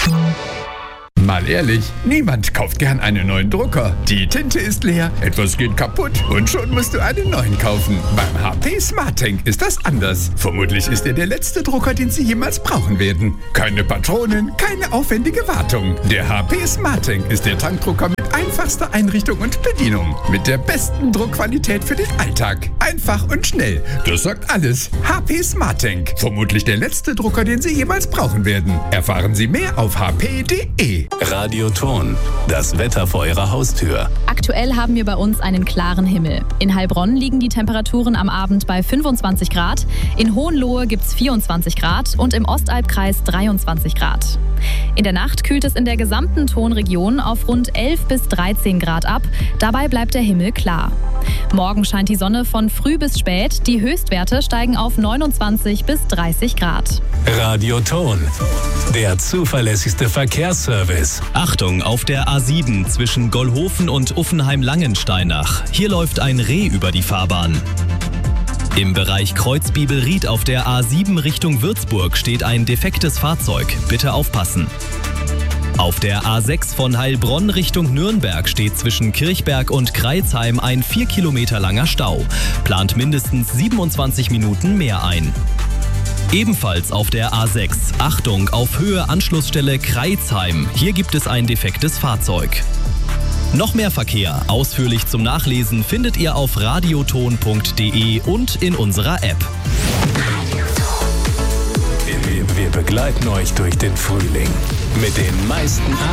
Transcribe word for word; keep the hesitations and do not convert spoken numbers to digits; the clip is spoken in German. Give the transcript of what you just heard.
Mal ehrlich, niemand kauft gern einen neuen Drucker. Die Tinte ist leer, etwas geht kaputt und schon musst du einen neuen kaufen. Beim H P SmartTank ist das anders. Vermutlich ist er der letzte Drucker, den Sie jemals brauchen werden. Keine Patronen, keine aufwendige Wartung. Der H P SmartTank ist der Tankdrucker mit einfachster Einrichtung und Bedienung. Mit der besten Druckqualität für den Alltag. Einfach und schnell. Das sagt alles. H P SmartTank. Vermutlich der letzte Drucker, den Sie jemals brauchen werden. Erfahren Sie mehr auf h p punkt d e. Radioton, das Wetter vor Ihrer Haustür. Aktuell haben wir bei uns einen klaren Himmel. In Heilbronn liegen die Temperaturen am Abend bei fünfundzwanzig Grad, in Hohenlohe gibt es vierundzwanzig Grad und im Ostalbkreis dreiundzwanzig Grad. In der Nacht kühlt es in der gesamten Tonregion auf rund elf bis dreizehn Grad ab, dabei bleibt der Himmel klar. Morgen scheint die Sonne von früh bis spät, die Höchstwerte steigen auf neunundzwanzig bis dreißig Grad. Radioton, der zuverlässigste Verkehrsservice. Achtung, auf der A sieben zwischen Gollhofen und Uffenheim-Langensteinach. Hier läuft ein Reh über die Fahrbahn. Im Bereich Kreuzbibelried auf der A sieben Richtung Würzburg steht ein defektes Fahrzeug. Bitte aufpassen. Auf der A sechs von Heilbronn Richtung Nürnberg steht zwischen Kirchberg und Kreilsheim ein vier Kilometer langer Stau. Plant mindestens siebenundzwanzig Minuten mehr ein. Ebenfalls auf der A sechs. Achtung, auf Höhe Anschlussstelle Kreilsheim. Hier gibt es ein defektes Fahrzeug. Noch mehr Verkehr, ausführlich zum Nachlesen, findet ihr auf radioton punkt d e und in unserer App. Wir begleiten euch durch den Frühling mit den meisten